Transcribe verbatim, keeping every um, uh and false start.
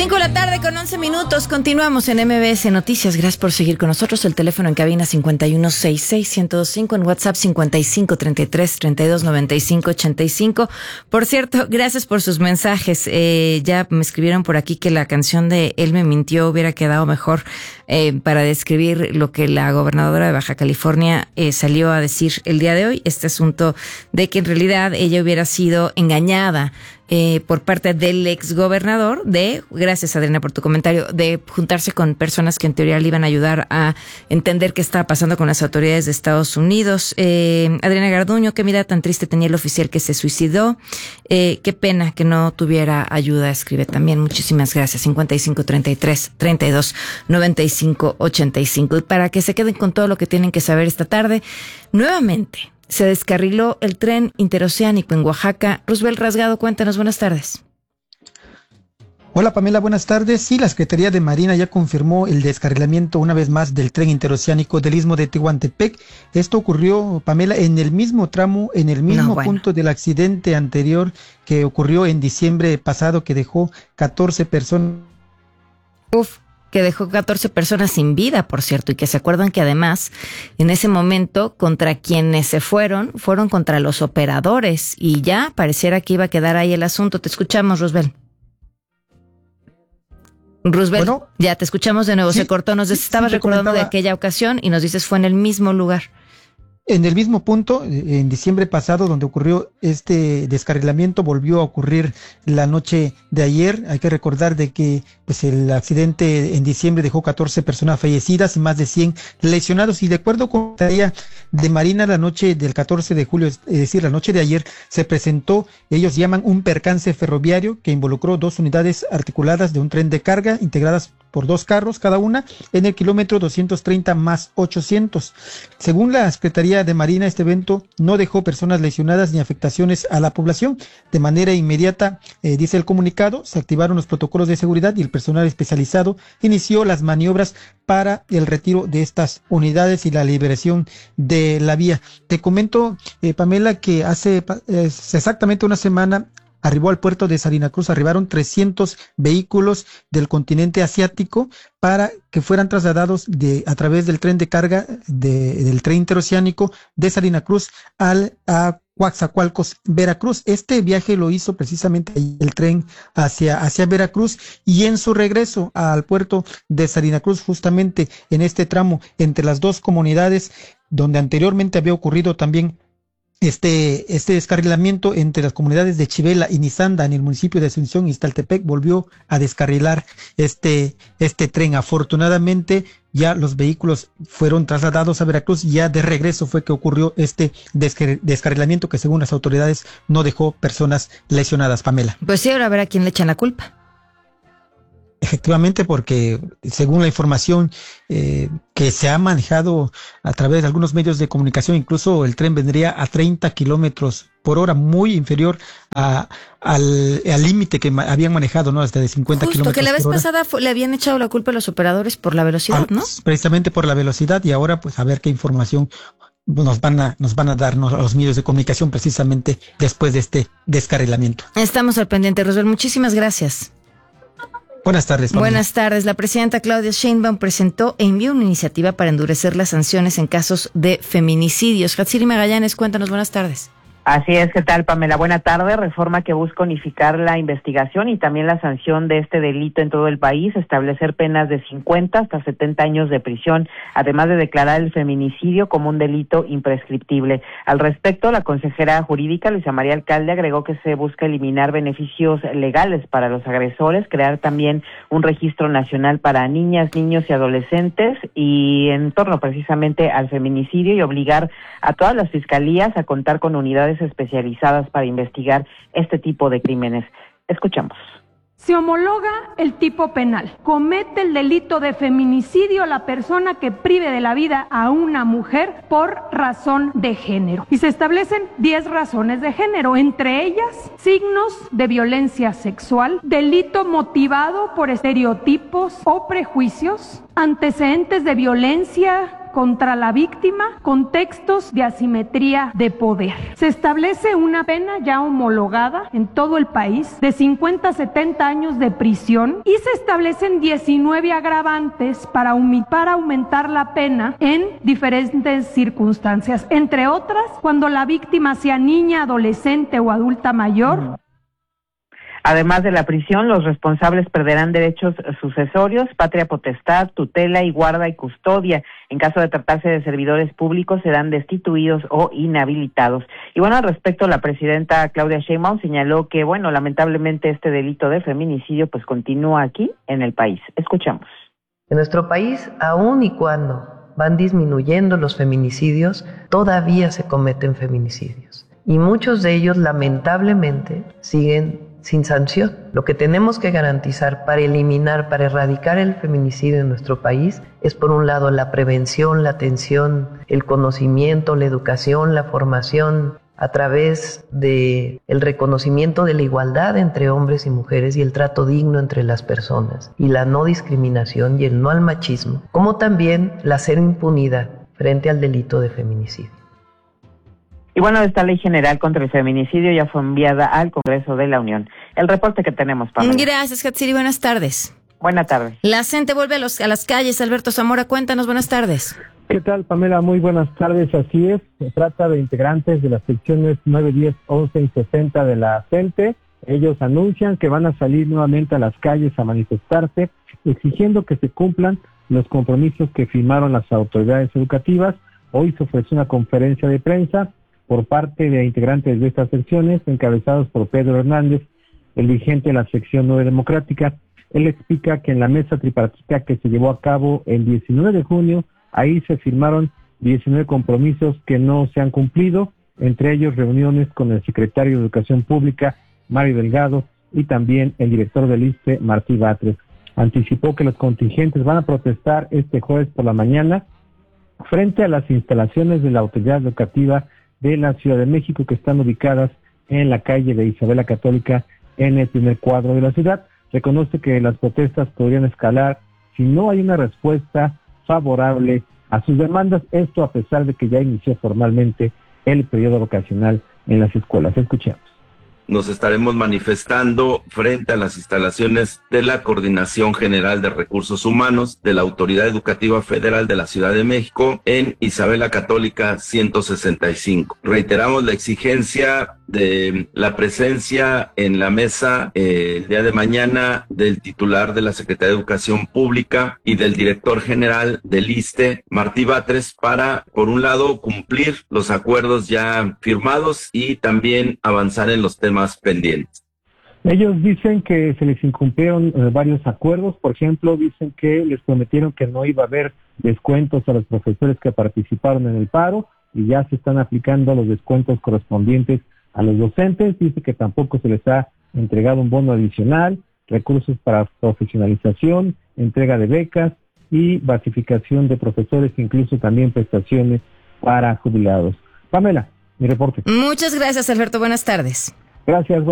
Cinco de la tarde con once minutos. Continuamos en M B S Noticias. Gracias por seguir con nosotros. El teléfono en cabina cincuenta y uno sesenta y seis, ciento veinticinco, en WhatsApp cincuenta y cinco, treinta y tres, treinta y dos, noventa y cinco, ochenta y cinco. Por cierto, gracias por sus mensajes. Eh, ya me escribieron por aquí que la canción de Él me mintió hubiera quedado mejor eh, para describir lo que la gobernadora de Baja California eh, salió a decir el día de hoy. Este asunto de que en realidad ella hubiera sido engañada Eh, por parte del exgobernador de, gracias Adriana por tu comentario, de juntarse con personas que en teoría le iban a ayudar a entender qué estaba pasando con las autoridades de Estados Unidos. Eh, Adriana Garduño, qué mirada tan triste tenía el oficial que se suicidó. Eh, qué pena que no tuviera ayuda, escribe también. Muchísimas gracias. cincuenta y cinco, treinta y tres, treinta y dos, noventa y cinco, ochenta y cinco. Y para que se queden con todo lo que tienen que saber esta tarde, nuevamente se descarriló el tren interoceánico en Oaxaca. Roosevelt Rasgado, cuéntanos, buenas tardes. Hola Pamela, buenas tardes. Sí, la Secretaría de Marina ya confirmó el descarrilamiento una vez más del tren interoceánico del Istmo de Tehuantepec. Esto ocurrió, Pamela, en el mismo tramo, en el mismo no, bueno. punto del accidente anterior que ocurrió en diciembre pasado, que dejó catorce personas. Uf. que dejó catorce personas sin vida, por cierto, y que se acuerdan que además, en ese momento, contra quienes se fueron, fueron contra los operadores, y ya pareciera que iba a quedar ahí el asunto. Te escuchamos, Roosevelt. Roosevelt, bueno, ya te escuchamos de nuevo, sí, se cortó, nos estabas sí, recordando de aquella ocasión y nos dices fue en el mismo lugar. En el mismo punto, en diciembre pasado, donde ocurrió este descarrilamiento, volvió a ocurrir la noche de ayer. Hay que recordar de que pues el accidente en diciembre dejó catorce personas fallecidas y más de cien lesionados. Y de acuerdo con la Secretaría de Marina, la noche del catorce de julio, es decir, la noche de ayer, se presentó, ellos llaman un percance ferroviario que involucró dos unidades articuladas de un tren de carga integradas por dos carros cada una en el kilómetro doscientos treinta más ochocientos. Según la Secretaría de Marina, este evento no dejó personas lesionadas ni afectaciones a la población. De manera inmediata, eh, dice el comunicado, se activaron los protocolos de seguridad y el personal especializado inició las maniobras para el retiro de estas unidades y la liberación de la vía. Te comento, eh, Pamela, que hace eh, exactamente una semana arribó al puerto de Salina Cruz, arribaron trescientos vehículos del continente asiático para que fueran trasladados de, a través del tren de carga de, del tren interoceánico de Salina Cruz al, a Coatzacoalcos, Veracruz. Este viaje lo hizo precisamente el tren hacia, hacia Veracruz, y en su regreso al puerto de Salina Cruz, justamente en este tramo entre las dos comunidades, donde anteriormente había ocurrido también Este, este descarrilamiento entre las comunidades de Chivela y Nizanda en el municipio de Asunción y Iztaltepec, volvió a descarrilar este, este tren. Afortunadamente ya los vehículos fueron trasladados a Veracruz y ya de regreso fue que ocurrió este descar- descarrilamiento que según las autoridades no dejó personas lesionadas, Pamela. Pues sí, ahora a ver a quién le echan la culpa. Efectivamente, porque según la información eh, que se ha manejado a través de algunos medios de comunicación, incluso el tren vendría a treinta kilómetros por hora, muy inferior a, al límite que ma- habían manejado, ¿no? Hasta de cincuenta Justo, kilómetros que la vez por hora. pasada fue, le habían echado la culpa a los operadores por la velocidad, ¿no? Ah, precisamente por la velocidad, y ahora pues a ver qué información nos van a nos van a darnos a los medios de comunicación precisamente después de este descarrilamiento. Estamos al pendiente, Roosevelt. Muchísimas gracias. Buenas tardes, Pamela. Buenas tardes. La presidenta Claudia Sheinbaum presentó e envió una iniciativa para endurecer las sanciones en casos de feminicidios. Hatsiri Magallanes, cuéntanos, buenas tardes. Así es, ¿qué tal, Pamela? Buena tarde. Reforma que busca unificar la investigación y también la sanción de este delito en todo el país, establecer penas de cincuenta hasta setenta años de prisión, además de declarar el feminicidio como un delito imprescriptible. Al respecto, la consejera jurídica Luisa María Alcalde agregó que se busca eliminar beneficios legales para los agresores, crear también un registro nacional para niñas, niños y adolescentes y en torno precisamente al feminicidio, y obligar a todas las fiscalías a contar con unidades especializadas para investigar este tipo de crímenes. Escuchamos. Se homologa el tipo penal. Comete el delito de feminicidio la persona que prive de la vida a una mujer por razón de género. Y se establecen diez razones de género, entre ellas signos de violencia sexual, delito motivado por estereotipos o prejuicios, antecedentes de violencia contra la víctima contextos de asimetría de poder. Se establece una pena ya homologada en todo el país de cincuenta a setenta años de prisión y se establecen diecinueve agravantes para, para aumentar la pena en diferentes circunstancias, entre otras cuando la víctima sea niña, adolescente o adulta mayor. Además de la prisión, los responsables perderán derechos sucesorios, patria potestad, tutela y guarda y custodia. En caso de tratarse de servidores públicos, serán destituidos o inhabilitados. Y bueno, al respecto, la presidenta Claudia Sheinbaum señaló que, bueno, lamentablemente este delito de feminicidio pues continúa aquí en el país. Escuchamos. En nuestro país, aun y cuando van disminuyendo los feminicidios, todavía se cometen feminicidios. Y muchos de ellos, lamentablemente, siguen sin sanción. Lo que tenemos que garantizar para eliminar, para erradicar el feminicidio en nuestro país es, por un lado, la prevención, la atención, el conocimiento, la educación, la formación a través de el reconocimiento de la igualdad entre hombres y mujeres y el trato digno entre las personas y la no discriminación y el no al machismo, como también la cero impunidad frente al delito de feminicidio. Y bueno, esta ley general contra el feminicidio ya fue enviada al Congreso de la Unión. El reporte que tenemos, Pamela. Gracias, Hatsiri. Buenas tardes. Buenas tardes. La gente vuelve a, los, a las calles. Alberto Zamora, cuéntanos. Buenas tardes. ¿Qué tal, Pamela? Muy buenas tardes. Así es, se trata de integrantes de las secciones nueve, diez, once y sesenta de la CENTE. Ellos anuncian que van a salir nuevamente a las calles a manifestarse, exigiendo que se cumplan los compromisos que firmaron las autoridades educativas. Hoy se ofreció una conferencia de prensa por parte de integrantes de estas secciones, encabezados por Pedro Hernández, el dirigente de la sección nueve democrática. Él explica que en la mesa tripartita que se llevó a cabo el diecinueve de junio, ahí se firmaron diecinueve compromisos que no se han cumplido, entre ellos reuniones con el secretario de Educación Pública, Mario Delgado, y también el director del ISSSTE, Martí Batres. Anticipó que los contingentes van a protestar este jueves por la mañana frente a las instalaciones de la autoridad educativa de la Ciudad de México, que están ubicadas en la calle de Isabel la Católica, en el primer cuadro de la ciudad. Reconoce que las protestas podrían escalar si no hay una respuesta favorable a sus demandas, esto a pesar de que ya inició formalmente el periodo vacacional en las escuelas. Escuchemos. Nos estaremos manifestando frente a las instalaciones de la Coordinación General de Recursos Humanos de la Autoridad Educativa Federal de la Ciudad de México en Isabel la Católica ciento sesenta y cinco. Reiteramos la exigencia de la presencia en la mesa eh, el día de mañana del titular de la Secretaría de Educación Pública y del director general del ISSSTE, Martí Batres, para, por un lado, cumplir los acuerdos ya firmados y también avanzar en los temas pendientes. Ellos dicen que se les incumplieron eh, varios acuerdos. Por ejemplo, dicen que les prometieron que no iba a haber descuentos a los profesores que participaron en el paro y ya se están aplicando los descuentos correspondientes a los docentes. Dice que tampoco se les ha entregado un bono adicional, recursos para profesionalización, entrega de becas y basificación de profesores, incluso también prestaciones para jubilados. Pamela, mi reporte. Muchas gracias, Alberto. Buenas tardes. Gracias.